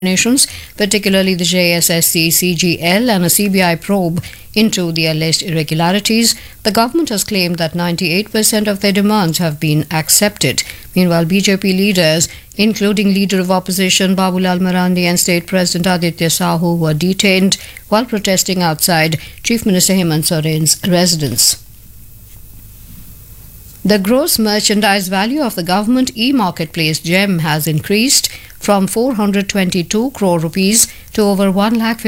nations, particularly the JSSC CGL and a CBI probe into the alleged irregularities. The government has claimed that 98% of their demands have been accepted. Meanwhile, BJP leaders, including Leader of Opposition Babulal Marandi and State President Aditya Sahu, were detained while protesting outside Chief Minister Hemant Soren's residence. The gross merchandise value of the government e-marketplace GEM has increased from 422 crore rupees to over 1,50,000